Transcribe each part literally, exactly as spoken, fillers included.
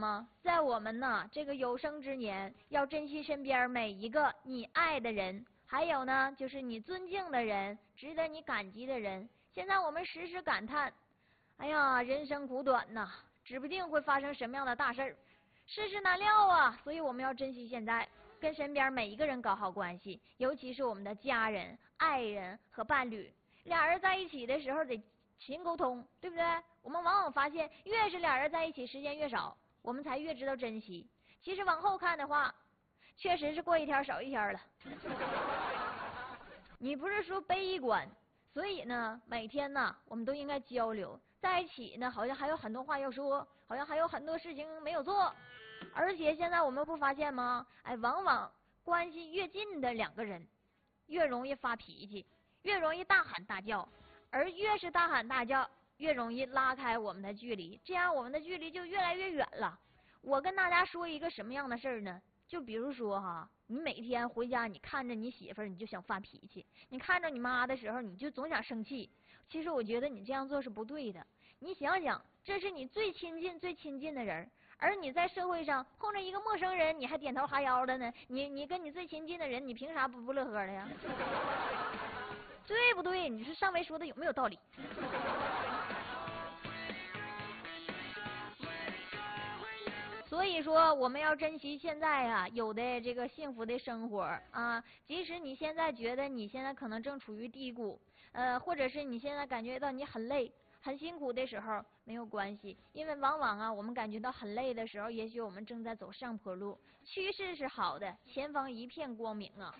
吗？在我们呢这个有生之年，要珍惜身边每一个你爱的人，还有呢就是你尊敬的人，值得你感激的人。现在我们时时感叹，哎呀，人生苦短呐，指不定会发生什么样的大事儿，世事难料啊！所以我们要珍惜现在，跟身边每一个人搞好关系，尤其是我们的家人、爱人和伴侣。俩人在一起的时候得勤沟通，对不对？我们往往发现，越是俩人在一起时间越少，我们才越知道珍惜。其实往后看的话，确实是过一天少一天了。你不是说悲观，所以呢，每天呢，我们都应该交流。在一起呢，好像还有很多话要说，好像还有很多事情没有做。而且现在我们不发现吗？哎，往往关系越近的两个人，越容易发脾气，越容易大喊大叫，而越是大喊大叫，越容易拉开我们的距离，这样我们的距离就越来越远了。我跟大家说一个什么样的事儿呢？就比如说哈，你每天回家，你看着你媳妇儿，你就想发脾气；你看着你妈的时候，你就总想生气。其实我觉得你这样做是不对的。你想想，这是你最亲近、最亲近的人，而你在社会上碰着一个陌生人，你还点头哈腰的呢。你你跟你最亲近的人，你凭啥不不乐呵的呀？对不对？你说上回说的有没有道理？所以说，我们要珍惜现在啊有的这个幸福的生活啊。即使你现在觉得你现在可能正处于低谷，呃，或者是你现在感觉到你很累、很辛苦的时候，没有关系，因为往往啊，我们感觉到很累的时候，也许我们正在走上坡路，趋势是好的，前方一片光明啊。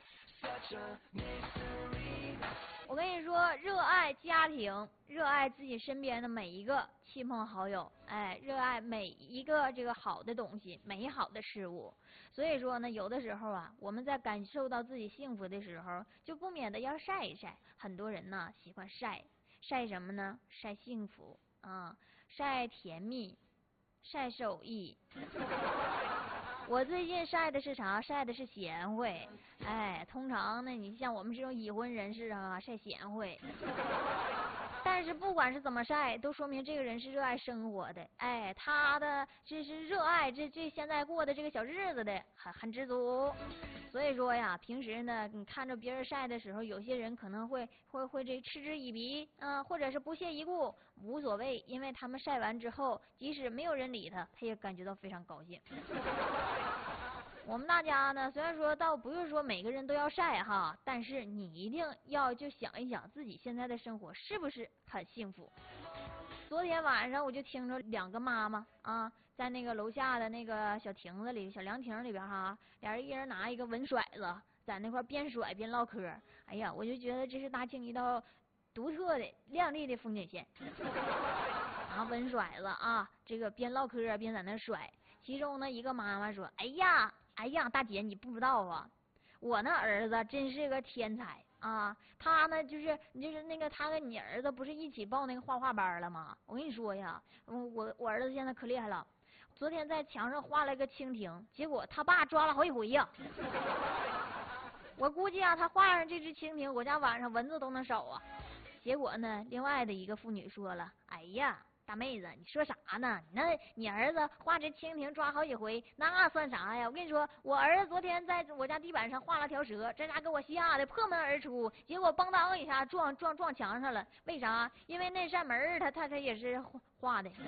我跟你说，热爱家庭，热爱自己身边的每一个亲朋好友，哎，热爱每一个这个好的东西、美好的事物。所以说呢，有的时候啊，我们在感受到自己幸福的时候，就不免的要晒一晒。很多人呢喜欢晒，晒什么呢？晒幸福啊，晒甜蜜，晒手艺。我最近晒的是啥？晒的是贤惠。哎，通常呢，你像我们这种已婚人士啊，晒贤惠。但是不管是怎么晒，都说明这个人是热爱生活的。哎，他的这是热爱这这现在过的这个小日子的，很很知足。所以说呀，平时呢，你看着别人晒的时候，有些人可能会会会这嗤之以鼻啊、呃，或者是不屑一顾，无所谓，因为他们晒完之后，即使没有人理他，他也感觉到非常高兴。我们大家呢，虽然说倒不是说每个人都要晒哈，但是你一定要就想一想自己现在的生活是不是很幸福。昨天晚上我就听着两个妈妈啊，在那个楼下的那个小亭子里、小凉亭里边哈，俩人一人拿一个文甩子，在那块边甩边唠嗑。哎呀，我就觉得这是大庆一道独特的、亮丽的风景线。拿文甩子啊，这个边唠嗑边在那甩。其中呢，一个妈妈说：“哎呀，哎呀，大姐你不知道啊，我那儿子真是个天才。”啊，他呢就是就是那个他跟你儿子不是一起报那个画画班了吗？我跟你说呀，我我儿子现在可厉害了，昨天在墙上画了个蜻蜓，结果他爸抓了好几回呀。我估计啊，他画上这只蜻蜓，我家晚上蚊子都能少啊。结果呢，另外的一个妇女说了：“哎呀，大妹子，你说啥呢？那你儿子画这蜻蜓抓好几回，那算啥呀？我跟你说，我儿子昨天在我家地板上画了条蛇，这家给我吓得破门而出，结果邦当一下撞撞撞墙上了。为啥？因为那扇门他他他也是画的。”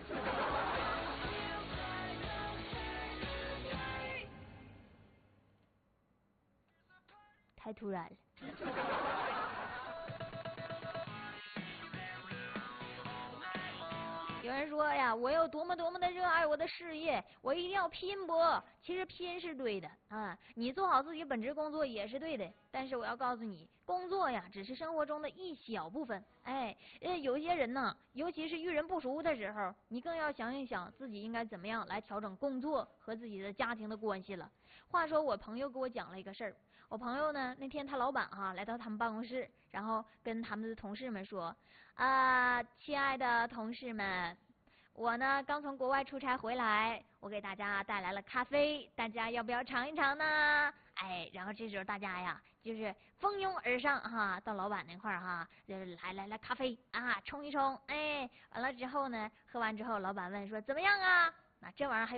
太突然了。有人说呀，我有多么多么的热爱我的事业，我一定要拼搏。其实拼是对的啊，你做好自己本职工作也是对的。但是我要告诉你，工作呀只是生活中的一小部分。哎，呃，有一些人呢，尤其是遇人不熟的时候，你更要想一想自己应该怎么样来调整工作和自己的家庭的关系了。话说我朋友给我讲了一个事儿，我朋友呢那天他老板哈、啊、来到他们办公室，然后跟他们的同事们说啊，亲爱的同事们。我呢刚从国外出差回来，我给大家带来了咖啡，大家要不要尝一尝呢？哎，然后这时候大家呀就是蜂拥而上哈，到老板那块儿哈，就是来来来咖啡啊，冲一冲，哎，完了之后呢，喝完之后，老板问说怎么样啊？那这玩意儿还有